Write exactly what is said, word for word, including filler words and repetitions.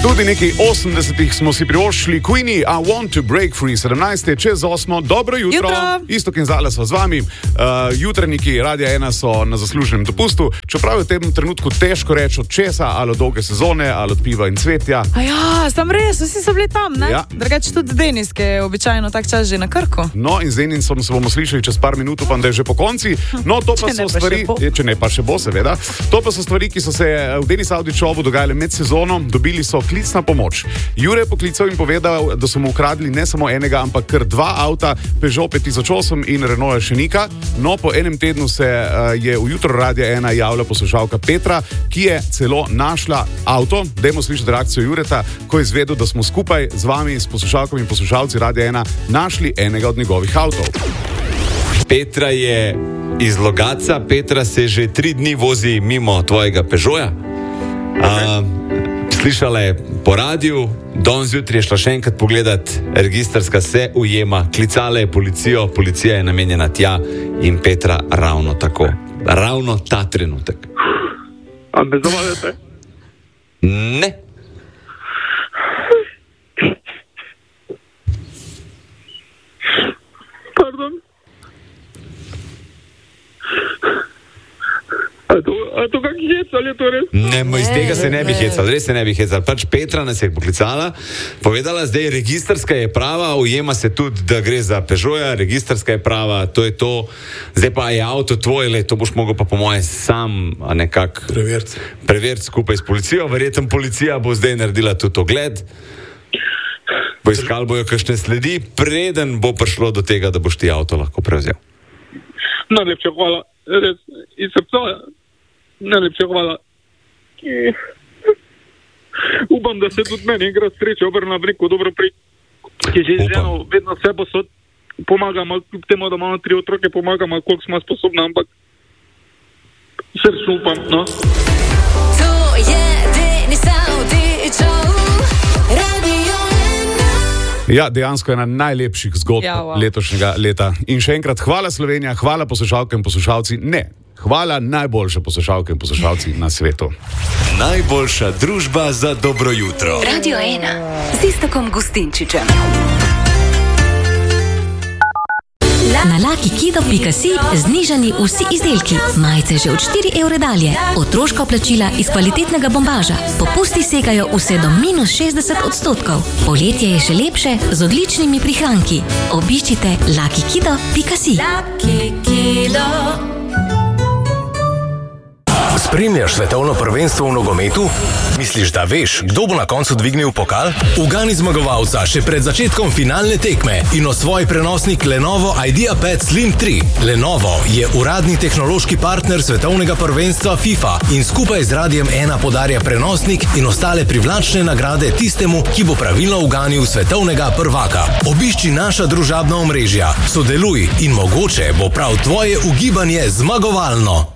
Tudi nekaj osemdesetih smo si privoščili Queenie, I Want to Break Free, sedemnajst je čez osmo, dobro jutro, jutro. Istok in Zala sva z vami, uh, jutranjiki Radia ena so na zasluženem dopustu, čeprav je v tem trenutku težko reči od česa, ali od dolge sezone, ali od piva in cvetja. A ja, sam res, vsi so bili tam, ne? Ja. Drugače tudi Denis, ki je običajno tak čas že na Krku. No, in z Denisom se bomo slišali čez par minut, upam, da je že po konci. No, to pa Če ne so pa stvari, še bo. če ne pa še bo, seveda. To pa so stvari, ki so se v Denis Audi Showu dogajale med sezono, dobili so klic na pomoč. Jure je poklical in povedal, da so mu ukradli ne samo enega, ampak kar dva avta, Peugeot pet tisoč osem in Renault Scenic. No, po enem tednu se uh, je v jutro Radia ena javila poslušalka Petra, ki je celo našla avto. Dajmo slišati reakcijo Jureta, ko je izvedel, da smo skupaj z vami, s poslušalkami in poslušalci Radia ena, našli enega od njegovih avtov. Petra je iz Logatca. Petra se že tri dni vozi mimo tvojega Peugeota. Okay. Slišala je po radiju, danes zjutraj je šla še enkrat pogledat, registrska se ujema, klicala je policijo, policija je namenjena tja in Petra ravno tako. Ravno ta trenutek. A me zavajate? Ne. Pardon? A to, a to kak jec, ali je to res? Ne, iz tega se ne bi hecal, res se ne bi hecal. Pač Petra nas je poklicala, povedala, zdaj registrska je prava, ujema se tudi, da gre za Peugeota, registrska je prava, to je to. Zdaj pa je avto tvoj, le, to boš mogel pa po moje sam nekako preveriti. Preveriti skupaj s policijo, verjetno policija bo zdaj naredila tudi ogled. Poiskali bojo kakšne sledi, preden bo prišlo do tega, da boš ti avto lahko prevzel. Najlepša hvala, res, iz srca, najlepša hvala. Upam, da se tudi meni enkrat sreča obrna v neko dobro pri, ki že ženo vedno vse posod pomagamo, kljub temu, da imamo tri otroke, pomagamo, koliko smo sposobni, ampak srčno upam, no. To je Denis Audi Show, Radio ena. Ja, dejansko je ena najlepših zgodb Ja, wow. letošnjega leta. In še enkrat hvala Slovenija, hvala poslušalke in poslušalci. Ne, hvala najboljše poslušalke in poslušalci na svetu. Najboljša družba za dobro jutro. Radio ena z Istokom Gustinčičem. Na lucky kido pika si znižani vsi izdelki. Majice že od štiri evre dalje. Otroška plačila iz kvalitetnega bombaža. Popusti segajo vse do minus šestdeset odstotkov. Poletje je še lepše z odličnimi prihranki. Obiščite lucky kido pika si. Lucky Kido. Spremljaš svetovno prvenstvo v nogometu? Misliš, da veš, kdo bo na koncu dvignil pokal? Ugani zmagovalca še pred začetkom finalne tekme in osvoji prenosnik Lenovo IdeaPad Slim tri. Lenovo je uradni tehnološki partner svetovnega prvenstva FIFA in skupaj z Radiem ena podarja prenosnik in ostale privlačne nagrade tistemu, ki bo pravilno uganil svetovnega prvaka. Obišči naša družabna omrežja, sodeluj in mogoče bo prav tvoje ugibanje zmagovalno.